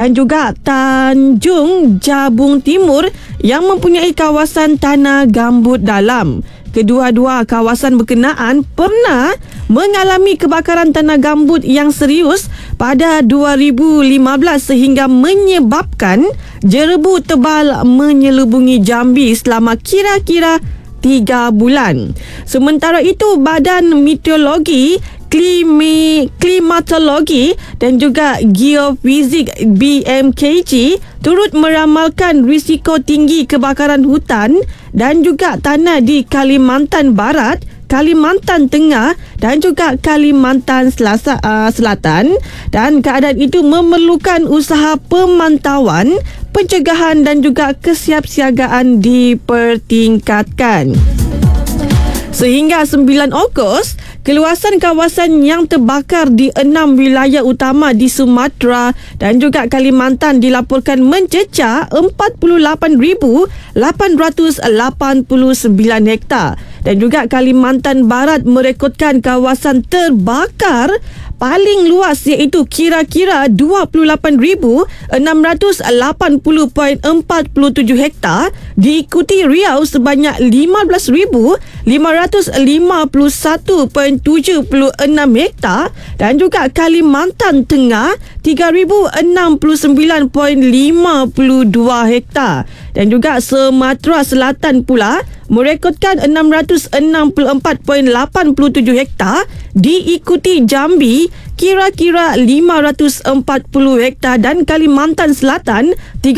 dan juga Tanjung Jabung Timur yang mempunyai kawasan tanah gambut dalam. Kedua-dua kawasan berkenaan pernah mengalami kebakaran tanah gambut yang serius pada 2015 sehingga menyebabkan jerebu tebal menyelubungi Jambi selama kira-kira 3 bulan. Sementara itu, Badan Meteorologi, Klimatologi dan juga Geofizik BMKG turut meramalkan risiko tinggi kebakaran hutan dan juga tanah di Kalimantan Barat, Kalimantan Tengah dan juga Kalimantan Selatan, dan keadaan itu memerlukan usaha pemantauan, pencegahan dan juga kesiapsiagaan dipertingkatkan. Sehingga 9 Ogos, keluasan kawasan yang terbakar di 6 wilayah utama di Sumatera dan juga Kalimantan dilaporkan mencecah 48,889 hektar. Dan juga Kalimantan Barat merekodkan kawasan terbakar paling luas iaitu kira-kira 28,680.47 hektar, diikuti Riau sebanyak 15,551.76 hektar dan juga Kalimantan Tengah 3,069.52 hektar. Dan juga Sumatera Selatan pula merekodkan 664.87 hektar, diikuti Jambi kira-kira 540 hektar dan Kalimantan Selatan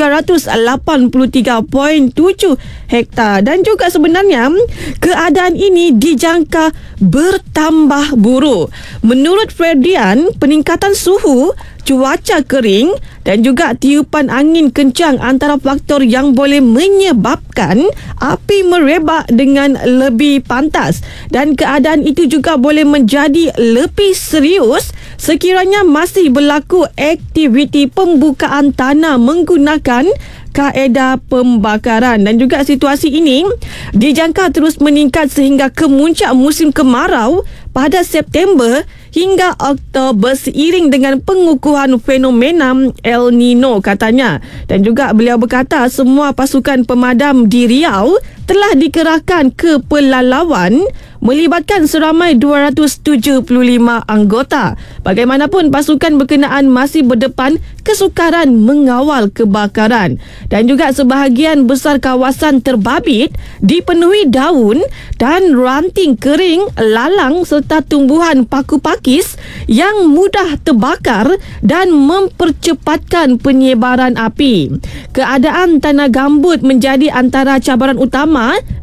383.7 hektar. Dan juga sebenarnya keadaan ini dijangka bertambah buruk. Menurut Fredian, peningkatan suhu, cuaca kering dan juga tiupan angin kencang antara faktor yang boleh menyebabkan api merebak dengan lebih pantas, dan keadaan itu juga boleh menjadi lebih serius sekiranya masih berlaku aktiviti pembukaan tanah menggunakan kaedah pembakaran. Dan juga situasi ini dijangka terus meningkat sehingga kemuncak musim kemarau pada September hingga Oktober seiring dengan pengukuhan fenomena El Nino, katanya. Dan juga beliau berkata semua pasukan pemadam di Riau telah dikerahkan ke Pelalawan melibatkan seramai 275 anggota. Bagaimanapun, pasukan berkenaan masih berdepan kesukaran mengawal kebakaran. Dan juga sebahagian besar kawasan terbabit dipenuhi daun dan ranting kering, lalang serta tumbuhan paku pakis yang mudah terbakar dan mempercepatkan penyebaran api. Keadaan tanah gambut menjadi antara cabaran utama